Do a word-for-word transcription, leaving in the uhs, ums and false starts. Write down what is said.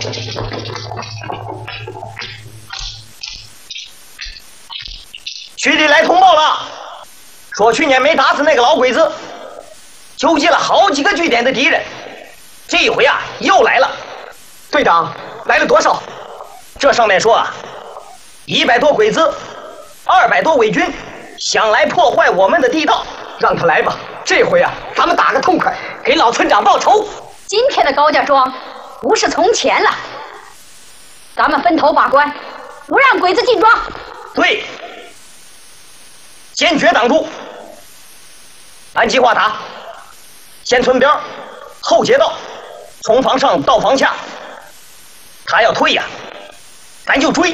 区里来通报了，说去年没打死那个老鬼子，纠集了好几个据点的敌人，这一回啊又来了。队长，来了多少？这上面说啊，一百多鬼子，二百多伪军，想来破坏我们的地道。让他来吧，这回啊，咱们打个痛快，给老村长报仇。 今天的高家庄不是从前了，咱们分头把关，不让鬼子进庄。 对，坚决挡住。按计划打，先村边，后街道，从房上到房下。他要退呀，咱就追。